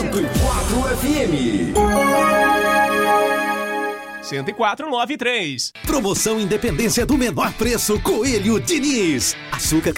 104 FM. 104,93. Promoção Independência do menor preço Coelho Diniz. Açúcar